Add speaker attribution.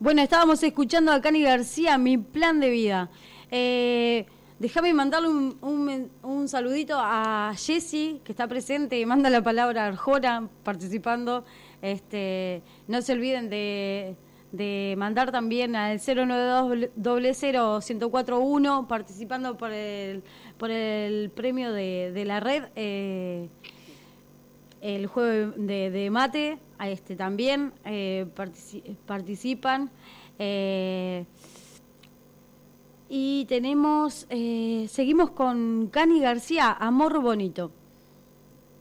Speaker 1: Bueno, estábamos escuchando a Cani García, Mi Plan de Vida. Déjame mandarle un saludito a Jessy, que está presente y manda la palabra a Arjona participando. No se olviden de mandar también al 092-00-1041 participando por el premio de la red. El juego de mate, también participan. Y seguimos con Cani García, Amor Bonito.